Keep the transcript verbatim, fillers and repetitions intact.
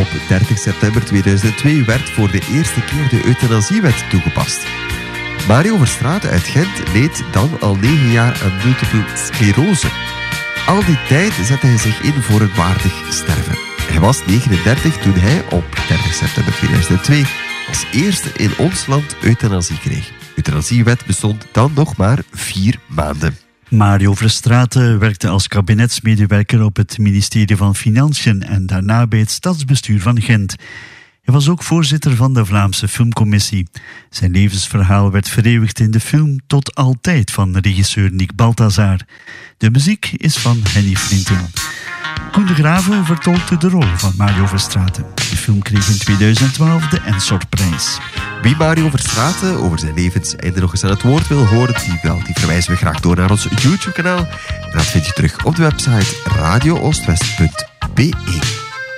Op dertig september tweeduizend twee werd voor de eerste keer de euthanasiewet toegepast. Mario Verstraeten uit Gent leed dan al negen jaar aan multiple sclerose. Al die tijd zette hij zich in voor een waardig sterven. Hij was negenendertig toen hij op dertig september tweeduizend twee als eerste in ons land euthanasie kreeg. De euthanasiewet bestond dan nog maar vier maanden. Mario Verstraeten werkte als kabinetsmedewerker op het ministerie van Financiën en daarna bij het stadsbestuur van Gent. Hij was ook voorzitter van de Vlaamse Filmcommissie. Zijn levensverhaal werd vereeuwigd in de film Tot Altijd van regisseur Nick Balthazar. De muziek is van Henny Flinten. Koen de Graven vertolkte de rol van Mario Verstraeten. De film kreeg in tweeduizend twaalf de Ensortprijs. Wie Mario Verstraeten over zijn levenseinde nog eens aan het woord wil horen, die, wel, die verwijzen we graag door naar ons YouTube-kanaal. En dat vind je terug op de website radio oostwest punt be.